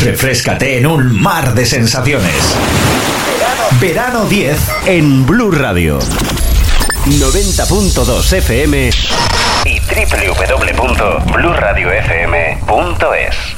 Refréscate en un mar de sensaciones. Verano 10 en Blue Radio. 90.2 FM y www.bluradiofm.es.